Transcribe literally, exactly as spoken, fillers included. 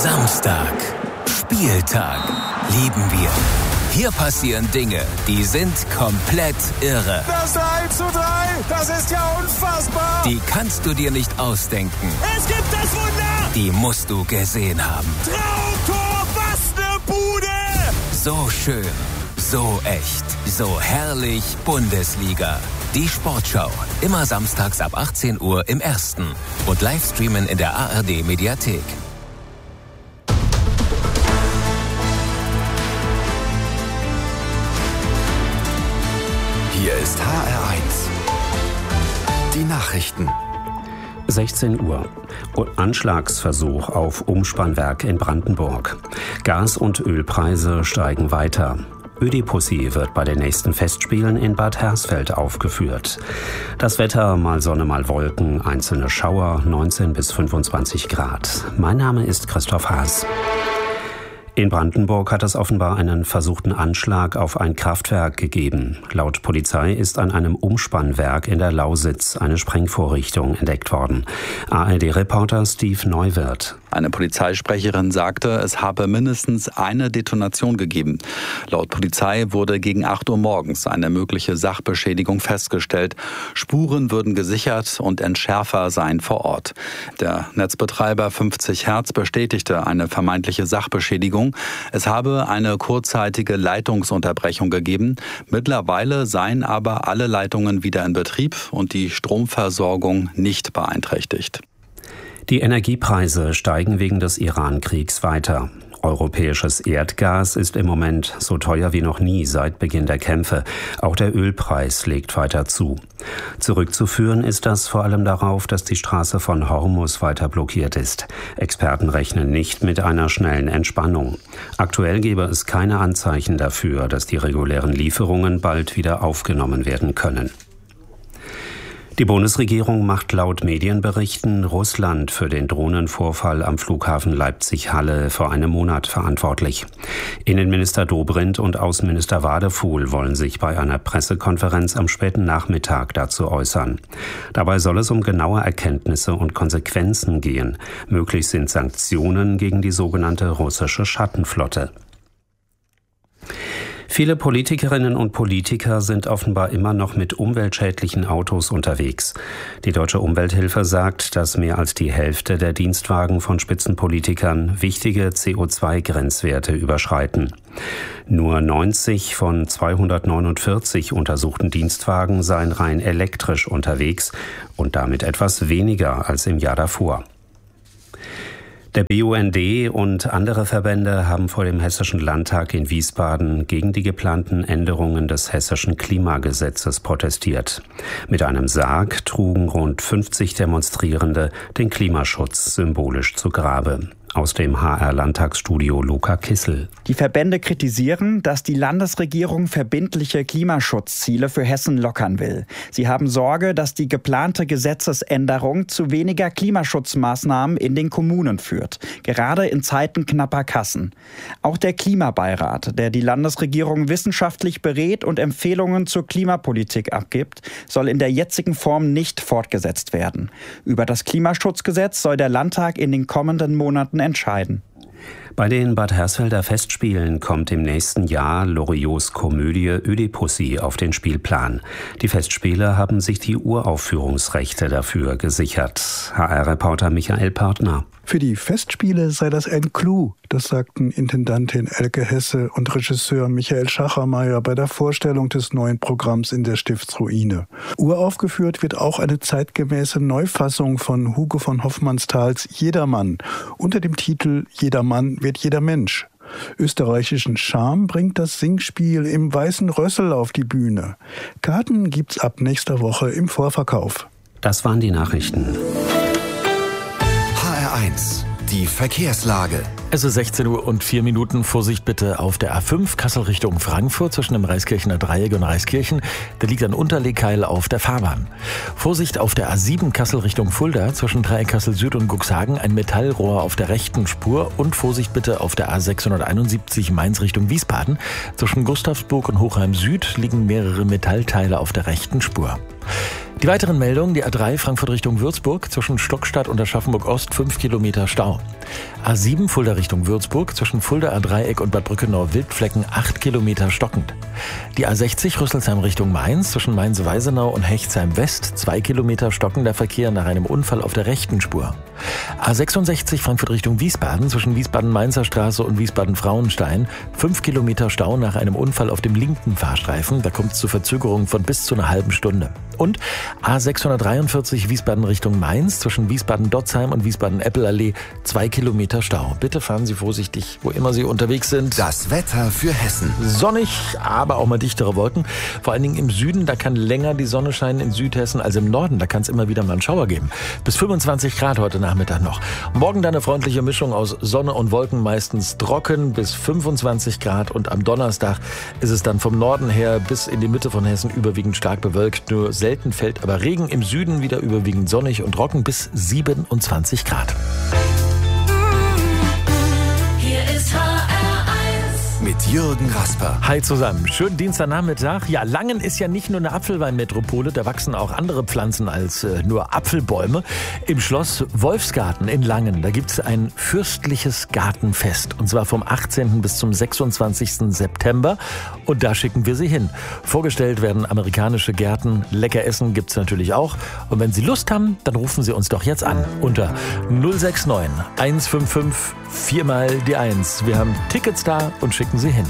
Samstag. Spieltag. Lieben wir. Hier passieren Dinge, die sind komplett irre. Das eins zu drei, das ist ja unfassbar. Die kannst du dir nicht ausdenken. Es gibt das Wunder. Die musst du gesehen haben. Traumtor, was ne Bude. So schön, so echt, so herrlich Bundesliga. Die Sportschau, immer samstags ab achtzehn Uhr im Ersten und Livestreamen in der A R D Mediathek. Hier ist H R eins. Die Nachrichten. sechzehn Uhr. Anschlagsversuch auf Umspannwerk in Brandenburg. Gas- und Ölpreise steigen weiter. Ödipussy wird bei den nächsten Festspielen in Bad Hersfeld aufgeführt. Das Wetter, mal Sonne, mal Wolken, einzelne Schauer, neunzehn bis fünfundzwanzig Grad. Mein Name ist Christoph Haas. In Brandenburg hat es offenbar einen versuchten Anschlag auf ein Kraftwerk gegeben. Laut Polizei ist an einem Umspannwerk in der Lausitz eine Sprengvorrichtung entdeckt worden. A R D-Reporter Steve Neuwirth. Eine Polizeisprecherin sagte, es habe mindestens eine Detonation gegeben. Laut Polizei wurde gegen acht Uhr morgens eine mögliche Sachbeschädigung festgestellt. Spuren würden gesichert und Entschärfer seien vor Ort. Der Netzbetreiber fünfzig Hertz bestätigte eine vermeintliche Sachbeschädigung. Es habe eine kurzzeitige Leitungsunterbrechung gegeben. Mittlerweile seien aber alle Leitungen wieder in Betrieb und die Stromversorgung nicht beeinträchtigt. Die Energiepreise steigen wegen des Iran-Kriegs weiter. Europäisches Erdgas ist im Moment so teuer wie noch nie seit Beginn der Kämpfe. Auch der Ölpreis legt weiter zu. Zurückzuführen ist das vor allem darauf, dass die Straße von Hormuz weiter blockiert ist. Experten rechnen nicht mit einer schnellen Entspannung. Aktuell gebe es keine Anzeichen dafür, dass die regulären Lieferungen bald wieder aufgenommen werden können. Die Bundesregierung macht laut Medienberichten Russland für den Drohnenvorfall am Flughafen Leipzig-Halle vor einem Monat verantwortlich. Innenminister Dobrindt und Außenminister Wadefuhl wollen sich bei einer Pressekonferenz am späten Nachmittag dazu äußern. Dabei soll es um genaue Erkenntnisse und Konsequenzen gehen. Möglich sind Sanktionen gegen die sogenannte russische Schattenflotte. Viele Politikerinnen und Politiker sind offenbar immer noch mit umweltschädlichen Autos unterwegs. Die Deutsche Umwelthilfe sagt, dass mehr als die Hälfte der Dienstwagen von Spitzenpolitikern wichtige C O zwei Grenzwerte überschreiten. Nur neunzig von zweihundertneunundvierzig untersuchten Dienstwagen seien rein elektrisch unterwegs und damit etwas weniger als im Jahr davor. Der B U N D und andere Verbände haben vor dem Hessischen Landtag in Wiesbaden gegen die geplanten Änderungen des Hessischen Klimagesetzes protestiert. Mit einem Sarg trugen rund fünfzig Demonstrierende den Klimaschutz symbolisch zu Grabe. Aus dem H R-Landtagsstudio Luca Kissel. Die Verbände kritisieren, dass die Landesregierung verbindliche Klimaschutzziele für Hessen lockern will. Sie haben Sorge, dass die geplante Gesetzesänderung zu weniger Klimaschutzmaßnahmen in den Kommunen führt, gerade in Zeiten knapper Kassen. Auch der Klimabeirat, der die Landesregierung wissenschaftlich berät und Empfehlungen zur Klimapolitik abgibt, soll in der jetzigen Form nicht fortgesetzt werden. Über das Klimaschutzgesetz soll der Landtag in den kommenden Monaten entscheiden. Bei den Bad Hersfelder Festspielen kommt im nächsten Jahr Loriots Komödie Ödipussy auf den Spielplan. Die Festspiele haben sich die Uraufführungsrechte dafür gesichert. H R-Reporter Michael Partner. Für die Festspiele sei das ein Clou, das sagten Intendantin Elke Hesse und Regisseur Michael Schachermeier bei der Vorstellung des neuen Programms in der Stiftsruine. Uraufgeführt wird auch eine zeitgemäße Neufassung von Hugo von Hofmannsthals Jedermann unter dem Titel Jedermann wird jeder Mensch. Österreichischen Charme bringt das Singspiel im Weißen Rössel auf die Bühne. Karten gibt's ab nächster Woche im Vorverkauf. Das waren die Nachrichten. H R eins. Die Verkehrslage. Es ist sechzehn Uhr und vier Minuten. Vorsicht bitte auf der A fünf Kassel Richtung Frankfurt zwischen dem Reiskirchener Dreieck und Reiskirchen. Da liegt ein Unterlegkeil auf der Fahrbahn. Vorsicht auf der A sieben Kassel Richtung Fulda zwischen Dreieck Kassel Süd und Cuxhagen. Ein Metallrohr auf der rechten Spur. Und Vorsicht bitte auf der A sechshunderteinundsiebzig Mainz Richtung Wiesbaden. Zwischen Gustavsburg und Hochheim Süd liegen mehrere Metallteile auf der rechten Spur. Die weiteren Meldungen, die A drei Frankfurt Richtung Würzburg, zwischen Stockstadt und Aschaffenburg Ost fünf Kilometer Stau. A sieben Fulda Richtung Würzburg, zwischen Fulda A-Dreieck und Bad Brückenau Wildflecken acht Kilometer stockend. Die A sechzig Rüsselsheim Richtung Mainz, zwischen Mainz-Weisenau und Hechtsheim West zwei Kilometer stockender Verkehr nach einem Unfall auf der rechten Spur. A sechsundsechzig Frankfurt Richtung Wiesbaden, zwischen Wiesbaden-Mainzer Straße und Wiesbaden-Frauenstein fünf Kilometer Stau nach einem Unfall auf dem linken Fahrstreifen. Da kommt es zu Verzögerungen von bis zu einer halben Stunde. Und A sechshundertdreiundvierzig Wiesbaden Richtung Mainz, zwischen Wiesbaden-Dotzheim und Wiesbaden-Eppelallee zwei Kilometer Stau. Bitte fahren Sie vorsichtig, wo immer Sie unterwegs sind. Das Wetter für Hessen. Sonnig, aber auch mal dichtere Wolken. Vor allen Dingen im Süden, da kann länger die Sonne scheinen in Südhessen als im Norden. Da kann es immer wieder mal einen Schauer geben. Bis fünfundzwanzig Grad heute Nachmittag noch. Morgen dann eine freundliche Mischung aus Sonne und Wolken, meistens trocken bis fünfundzwanzig Grad. Und am Donnerstag ist es dann vom Norden her bis in die Mitte von Hessen überwiegend stark bewölkt. Nur selten fällt aber Regen, im Süden wieder überwiegend sonnig und trocken bis siebenundzwanzig Grad. Hier ist H R eins mit Jürgen Rasper. Hi zusammen, schönen Dienstagnachmittag. Ja, Langen ist ja nicht nur eine Apfelweinmetropole, da wachsen auch andere Pflanzen als äh, nur Apfelbäume. Im Schloss Wolfsgarten in Langen, da gibt es ein fürstliches Gartenfest. Und zwar vom achtzehnten bis zum sechsundzwanzigsten September. Und da schicken wir Sie hin. Vorgestellt werden amerikanische Gärten, lecker Essen gibt's natürlich auch. Und wenn Sie Lust haben, dann rufen Sie uns doch jetzt an unter null sechs neun eins fünf fünf vier mal die eins. Wir haben Tickets da und schicken Sie hin.